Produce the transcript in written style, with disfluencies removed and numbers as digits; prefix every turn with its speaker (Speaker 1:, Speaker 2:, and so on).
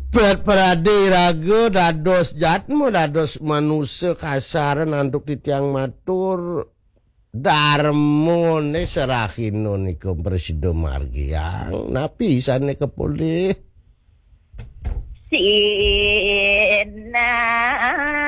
Speaker 1: Perade raga dados jatmu dados manusia kasaran anduk di tiang matur darmone serahin ke Presiden Margiang napi sana kepulih
Speaker 2: Sina